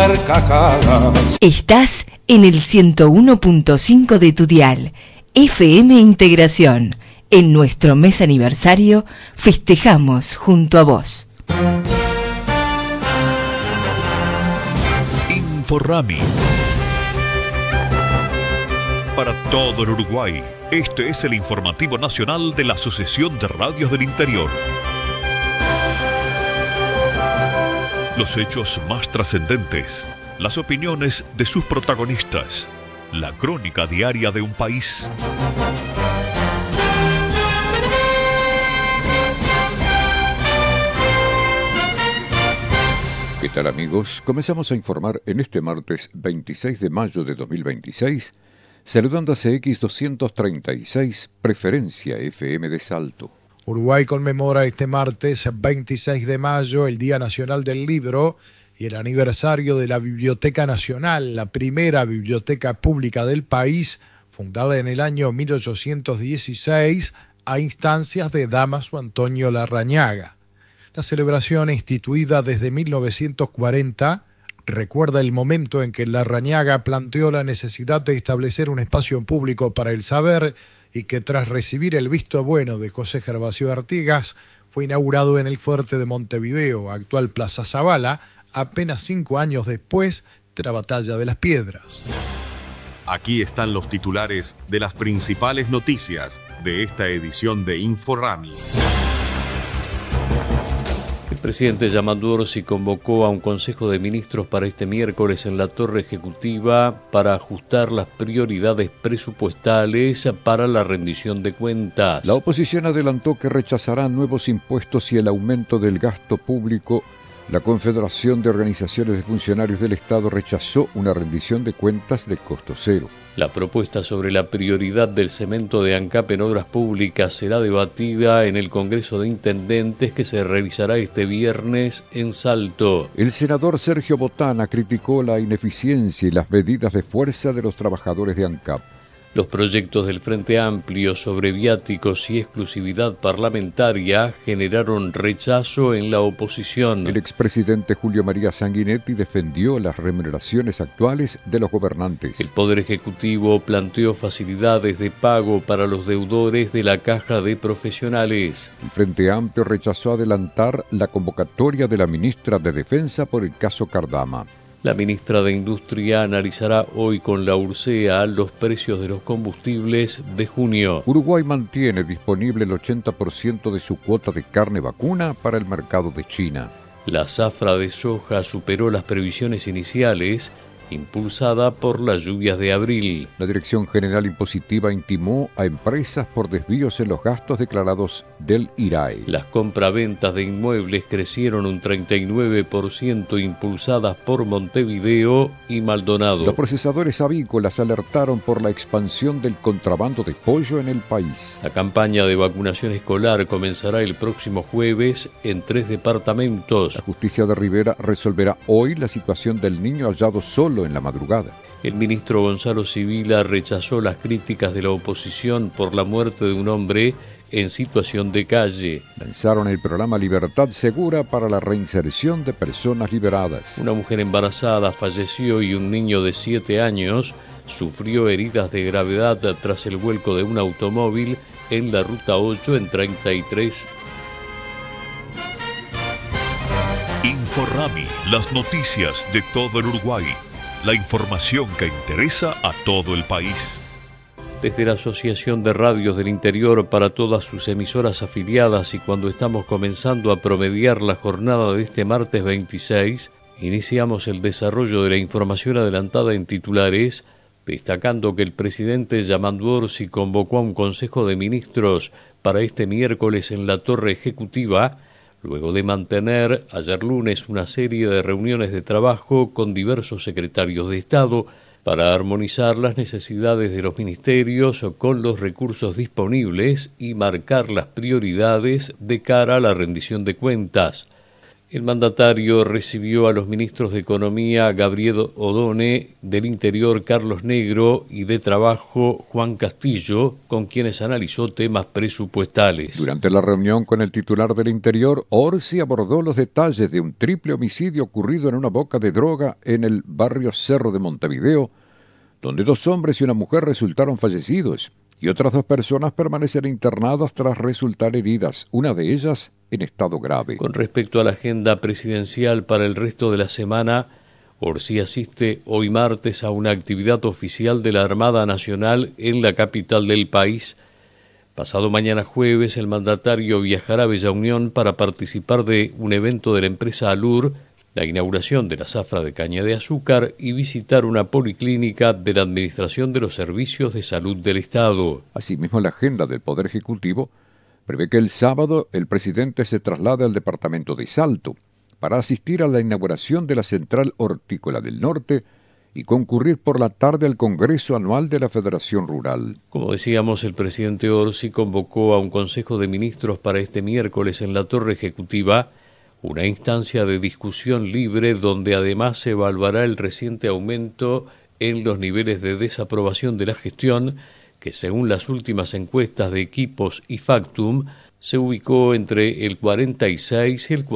carcajadas. Estás en el 101.5 de tu dial, FM Integración. En nuestro mes aniversario festejamos junto a vos. Inforrami. Para todo el Uruguay, este es el informativo nacional de la Asociación de Radios del Interior. Los hechos más trascendentes, las opiniones de sus protagonistas, la crónica diaria de un país. ¿Qué tal, amigos? Comenzamos a informar en este martes 26 de mayo de 2026, saludando a CX 236, Preferencia FM de Salto. Uruguay conmemora este martes 26 de mayo el Día Nacional del Libro y el aniversario de la Biblioteca Nacional, la primera biblioteca pública del país, fundada en el año 1816 a instancias de Dámaso Antonio Larrañaga. La celebración, instituida desde 1940, recuerda el momento en que Larrañaga planteó la necesidad de establecer un espacio público para el saber y que tras recibir el visto bueno de José Gervasio Artigas, fue inaugurado en el fuerte de Montevideo, actual Plaza Zabala, apenas 5 años después de la Batalla de las Piedras. Aquí están los titulares de las principales noticias de esta edición de Inforrami. El presidente Yamandu Orsi convocó a un consejo de ministros para este miércoles en la Torre Ejecutiva para ajustar las prioridades presupuestales para la rendición de cuentas. La oposición adelantó que rechazará nuevos impuestos y el aumento del gasto público. La Confederación de Organizaciones de Funcionarios del Estado rechazó una rendición de cuentas de costo cero. La propuesta sobre la prioridad del cemento de ANCAP en obras públicas será debatida en el Congreso de Intendentes que se realizará este viernes en Salto. El senador Sergio Botana criticó la ineficiencia y las medidas de fuerza de los trabajadores de ANCAP. Los proyectos del Frente Amplio sobre viáticos y exclusividad parlamentaria generaron rechazo en la oposición. El expresidente Julio María Sanguinetti defendió las remuneraciones actuales de los gobernantes. El Poder Ejecutivo planteó facilidades de pago para los deudores de la Caja de Profesionales. El Frente Amplio rechazó adelantar la convocatoria de la ministra de Defensa por el caso Cardama. La ministra de Industria analizará hoy con la URSEA los precios de los combustibles de junio. Uruguay mantiene disponible el 80% de su cuota de carne vacuna para el mercado de China. La zafra de soja superó las previsiones iniciales, impulsada por las lluvias de abril. La Dirección General Impositiva intimó a empresas por desvíos en los gastos declarados del IRAE. Las compraventas de inmuebles crecieron un 39%, impulsadas por Montevideo y Maldonado. Los procesadores avícolas alertaron por la expansión del contrabando de pollo en el país. La campaña de vacunación escolar comenzará el próximo jueves en 3 departamentos. La justicia de Rivera resolverá hoy la situación del niño hallado solo en la madrugada. El ministro Gonzalo Sibila rechazó las críticas de la oposición por la muerte de un hombre en situación de calle. Lanzaron el programa Libertad Segura para la reinserción de personas liberadas. Una mujer embarazada falleció y un niño de 7 años sufrió heridas de gravedad tras el vuelco de un automóvil en la Ruta 8 en 33. Inforrami, las noticias de todo el Uruguay. La información que interesa a todo el país. Desde la Asociación de Radios del Interior para todas sus emisoras afiliadas y cuando estamos comenzando a promediar la jornada de este martes 26, iniciamos el desarrollo de la información adelantada en titulares, destacando que el presidente Yamandu Orsi convocó a un Consejo de Ministros para este miércoles en la Torre Ejecutiva, luego de mantener ayer lunes una serie de reuniones de trabajo con diversos secretarios de Estado para armonizar las necesidades de los ministerios con los recursos disponibles y marcar las prioridades de cara a la rendición de cuentas. El mandatario recibió a los ministros de Economía Gabriel Odone, del Interior Carlos Negro y de Trabajo Juan Castillo, con quienes analizó temas presupuestales. Durante la reunión con el titular del Interior, Orsi abordó los detalles de un triple homicidio ocurrido en una boca de droga en el barrio Cerro de Montevideo, donde 2 hombres y una mujer resultaron fallecidos y otras 2 personas permanecen internadas tras resultar heridas, una de ellas en estado grave. Con respecto a la agenda presidencial para el resto de la semana, Orsi asiste hoy martes a una actividad oficial de la Armada Nacional en la capital del país. Pasado mañana jueves, el mandatario viajará a Bella Unión para participar de un evento de la empresa Alur, la inauguración de la zafra de caña de azúcar y visitar una policlínica de la Administración de los Servicios de Salud del Estado. Asimismo, la agenda del Poder Ejecutivo prevé que el sábado el presidente se traslade al departamento de Salto para asistir a la inauguración de la Central Hortícola del Norte y concurrir por la tarde al Congreso Anual de la Federación Rural. Como decíamos, el presidente Orsi convocó a un Consejo de Ministros para este miércoles en la Torre Ejecutiva, una instancia de discusión libre donde además se evaluará el reciente aumento en los niveles de desaprobación de la gestión, que según las últimas encuestas de Equipos y Factum, se ubicó entre el 46 y el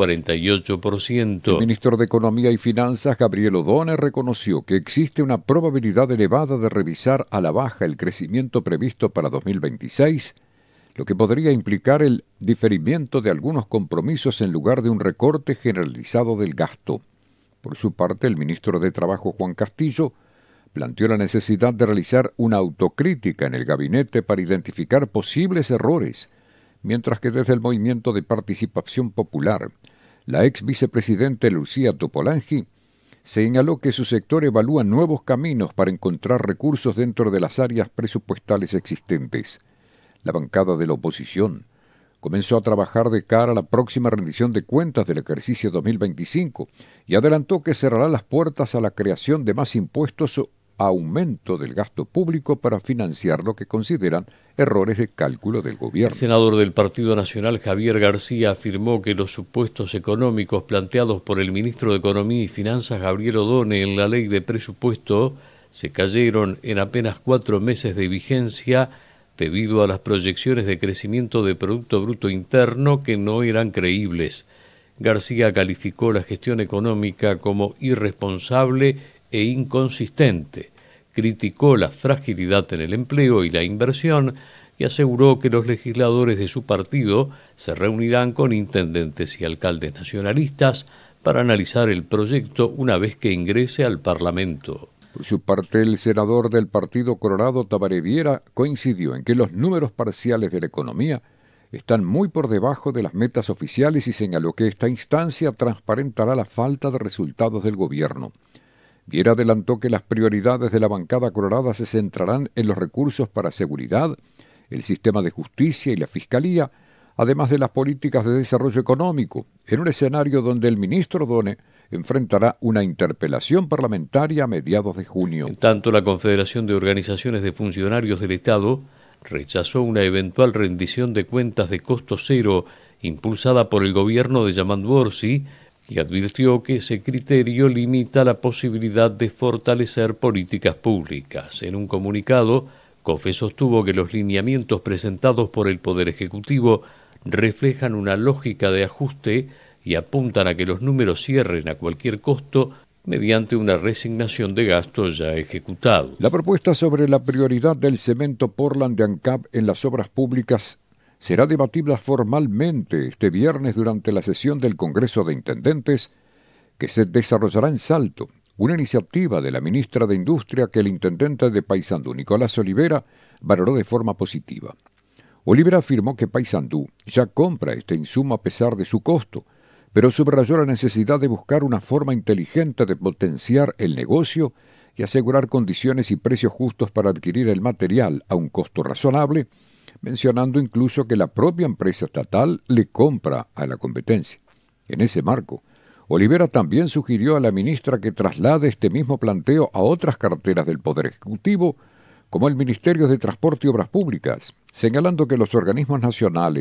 48%. El ministro de Economía y Finanzas, Gabriel Odone, reconoció que existe una probabilidad elevada de revisar a la baja el crecimiento previsto para 2026, lo que podría implicar el diferimiento de algunos compromisos en lugar de un recorte generalizado del gasto. Por su parte, el ministro de Trabajo, Juan Castillo, planteó la necesidad de realizar una autocrítica en el gabinete para identificar posibles errores, mientras que desde el Movimiento de Participación Popular, la ex vicepresidente Lucía Topolangi señaló que su sector evalúa nuevos caminos para encontrar recursos dentro de las áreas presupuestales existentes. La bancada de la oposición comenzó a trabajar de cara a la próxima rendición de cuentas del ejercicio 2025 y adelantó que cerrará las puertas a la creación de más impuestos o aumento del gasto público para financiar lo que consideran errores de cálculo del gobierno. El senador del Partido Nacional, Javier García, afirmó que los supuestos económicos planteados por el ministro de Economía y Finanzas, Gabriel Odone, en la ley de presupuesto, se cayeron en apenas 4 meses de vigencia debido a las proyecciones de crecimiento de Producto Bruto Interno que no eran creíbles. García calificó la gestión económica como irresponsable e inconsistente, criticó la fragilidad en el empleo y la inversión y aseguró que los legisladores de su partido se reunirán con intendentes y alcaldes nacionalistas para analizar el proyecto una vez que ingrese al Parlamento. Por su parte, el senador del Partido Colorado, Tabaré Viera, coincidió en que los números parciales de la economía están muy por debajo de las metas oficiales y señaló que esta instancia transparentará la falta de resultados del gobierno. Viera adelantó que las prioridades de la bancada colorada se centrarán en los recursos para seguridad, el sistema de justicia y la fiscalía, además de las políticas de desarrollo económico, en un escenario donde el ministro Odone enfrentará una interpelación parlamentaria a mediados de junio. En tanto, la Confederación de Organizaciones de Funcionarios del Estado rechazó una eventual rendición de cuentas de costo cero impulsada por el gobierno de Yamandu Orsi y advirtió que ese criterio limita la posibilidad de fortalecer políticas públicas. En un comunicado, COFE sostuvo que los lineamientos presentados por el Poder Ejecutivo reflejan una lógica de ajuste y apuntan a que los números cierren a cualquier costo mediante una resignación de gastos ya ejecutados. La propuesta sobre la prioridad del cemento Portland de ANCAP en las obras públicas será debatida formalmente este viernes durante la sesión del Congreso de Intendentes que se desarrollará en Salto, una iniciativa de la ministra de Industria que el intendente de Paysandú, Nicolás Olivera, valoró de forma positiva. Olivera afirmó que Paysandú ya compra este insumo a pesar de su costo, pero subrayó la necesidad de buscar una forma inteligente de potenciar el negocio y asegurar condiciones y precios justos para adquirir el material a un costo razonable, mencionando incluso que la propia empresa estatal le compra a la competencia. En ese marco, Olivera también sugirió a la ministra que traslade este mismo planteo a otras carteras del Poder Ejecutivo, como el Ministerio de Transporte y Obras Públicas, señalando que los organismos nacionales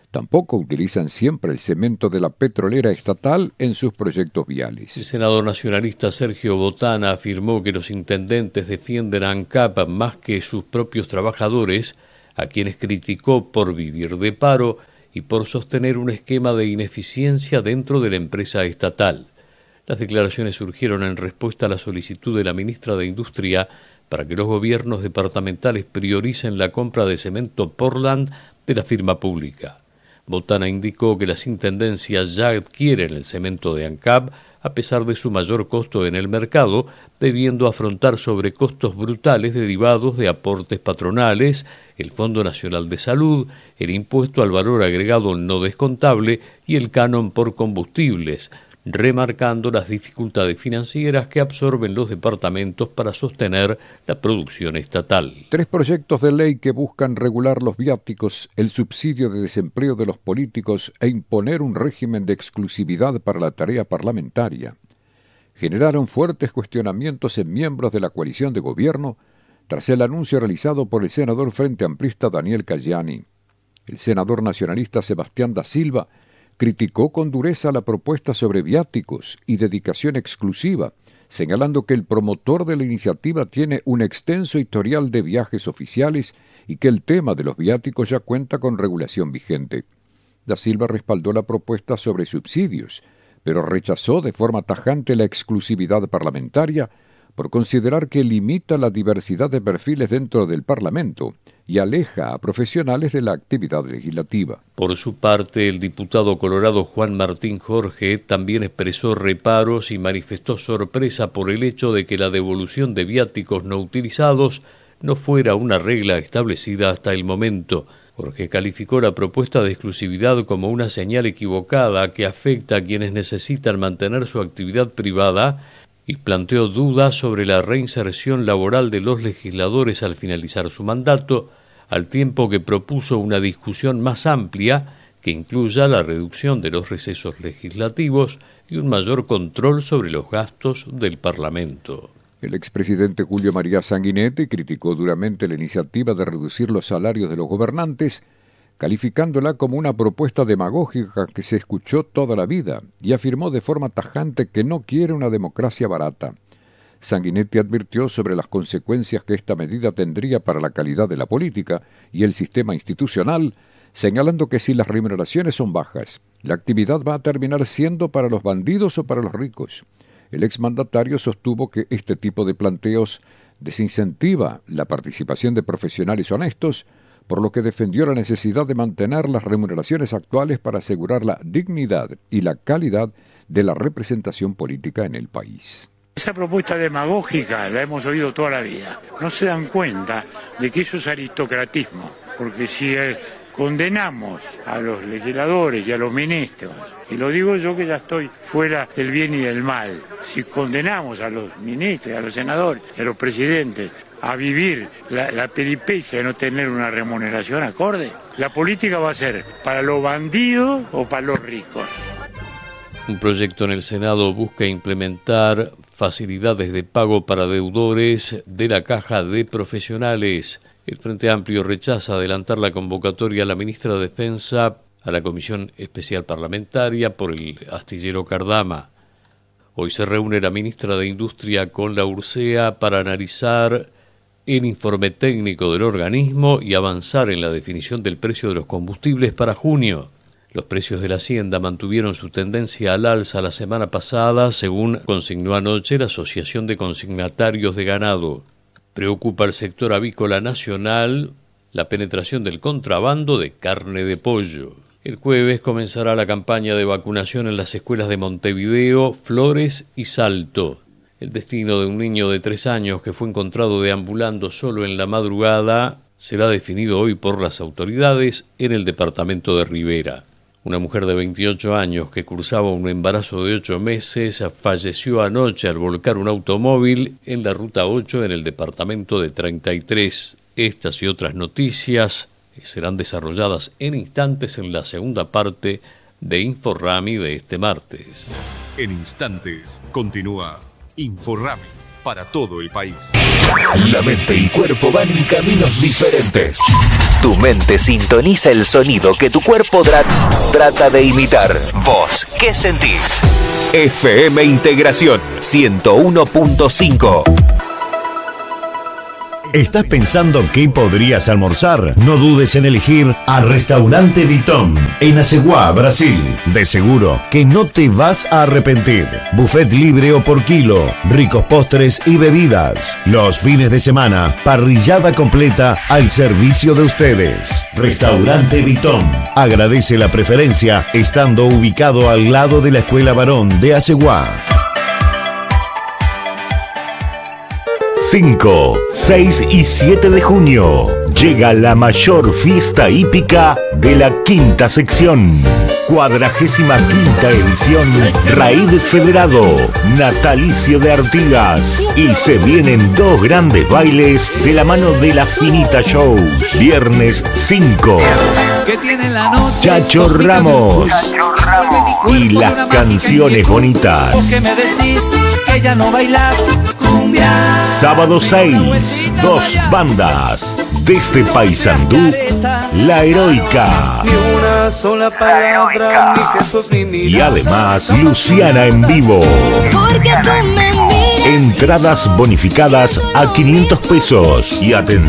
Tampoco utilizan siempre el cemento de la petrolera estatal en sus proyectos viales. El senador nacionalista Sergio Botana afirmó que los intendentes defienden a ANCAP más que sus propios trabajadores, a quienes criticó por vivir de paro y por sostener un esquema de ineficiencia dentro de la empresa estatal. Las declaraciones surgieron en respuesta a la solicitud de la ministra de Industria para que los gobiernos departamentales prioricen la compra de cemento Portland de la firma pública. Botana indicó que las intendencias ya adquieren el cemento de ANCAP a pesar de su mayor costo en el mercado, debiendo afrontar sobrecostos brutales derivados de aportes patronales, el Fondo Nacional de Salud, el impuesto al valor agregado no descontable y el canon por combustibles, remarcando las dificultades financieras que absorben los departamentos para sostener la producción estatal. 3 proyectos de ley que buscan regular los viáticos, el subsidio de desempleo de los políticos e imponer un régimen de exclusividad para la tarea parlamentaria generaron fuertes cuestionamientos en miembros de la coalición de gobierno tras el anuncio realizado por el senador Frente Amplista Daniel Cayani. El senador nacionalista Sebastián da Silva criticó con dureza la propuesta sobre viáticos y dedicación exclusiva, señalando que el promotor de la iniciativa tiene un extenso historial de viajes oficiales y que el tema de los viáticos ya cuenta con regulación vigente. Da Silva respaldó la propuesta sobre subsidios, pero rechazó de forma tajante la exclusividad parlamentaria por considerar que limita la diversidad de perfiles dentro del Parlamento y aleja a profesionales de la actividad legislativa. Por su parte, el diputado colorado Juan Martín Jorge también expresó reparos y manifestó sorpresa por el hecho de que la devolución de viáticos no utilizados no fuera una regla establecida hasta el momento. Jorge calificó la propuesta de exclusividad como una señal equivocada que afecta a quienes necesitan mantener su actividad privada y planteó dudas sobre la reinserción laboral de los legisladores al finalizar su mandato, al tiempo que propuso una discusión más amplia que incluya la reducción de los recesos legislativos y un mayor control sobre los gastos del Parlamento. El expresidente Julio María Sanguinetti criticó duramente la iniciativa de reducir los salarios de los gobernantes, calificándola como una propuesta demagógica que se escuchó toda la vida, y afirmó de forma tajante que no quiere una democracia barata. Sanguinetti advirtió sobre las consecuencias que esta medida tendría para la calidad de la política y el sistema institucional, señalando que si las remuneraciones son bajas, la actividad va a terminar siendo para los bandidos o para los ricos. El exmandatario sostuvo que este tipo de planteos desincentiva la participación de profesionales honestos, por lo que defendió la necesidad de mantener las remuneraciones actuales para asegurar la dignidad y la calidad de la representación política en el país. Esa propuesta demagógica la hemos oído toda la vida. No se dan cuenta de que eso es aristocratismo, porque si condenamos a los legisladores y a los ministros, y lo digo yo que ya estoy fuera del bien y del mal, si condenamos a los ministros, a los senadores, a los presidentes a vivir la peripecia de no tener una remuneración acorde, la política va a ser para los bandidos o para los ricos. Un proyecto en el Senado busca implementar facilidades de pago para deudores de la Caja de Profesionales. El Frente Amplio rechaza adelantar la convocatoria a la ministra de Defensa a la Comisión Especial Parlamentaria por el astillero Cardama. Hoy se reúne la ministra de Industria con la URSEA para analizar el informe técnico del organismo y avanzar en la definición del precio de los combustibles para junio. Los precios de la hacienda mantuvieron su tendencia al alza la semana pasada, según consignó anoche la Asociación de Consignatarios de Ganado. Preocupa al sector avícola nacional la penetración del contrabando de carne de pollo. El jueves comenzará la campaña de vacunación en las escuelas de Montevideo, Flores y Salto. El destino de un niño de 3 años que fue encontrado deambulando solo en la madrugada será definido hoy por las autoridades en el departamento de Rivera. Una mujer de 28 años que cursaba un embarazo de 8 meses falleció anoche al volcar un automóvil en la Ruta 8 en el departamento de 33. Estas y otras noticias serán desarrolladas en instantes en la segunda parte de Inforrami de este martes. En instantes continúa Inforrami. para todo el país. La mente y cuerpo van en caminos diferentes. Tu mente sintoniza el sonido que tu cuerpo trata de imitar. ¿Vos qué sentís? FM Integración 101.5. ¿Estás pensando qué podrías almorzar? No dudes en elegir a Restaurante Vitón en Aceguá, Brasil. De seguro que no te vas a arrepentir. Buffet libre o por kilo, ricos postres y bebidas. Los fines de semana, parrillada completa al servicio de ustedes. Restaurante Vitón agradece la preferencia estando ubicado al lado de la Escuela Varón de Aceguá. 5, 6 y 7 de junio llega la mayor fiesta hípica de la quinta sección. 45ª edición Raíd Federado, natalicio de Artigas. Y se vienen 2 grandes bailes de la mano de la Finita Show. Viernes 5. Chacho Ramos y las canciones bonitas. Sábado 6, 2 bandas. Desde Paysandú, La Heroica. Y además, Luciana en vivo. Entradas bonificadas a 500 pesos. Y atención.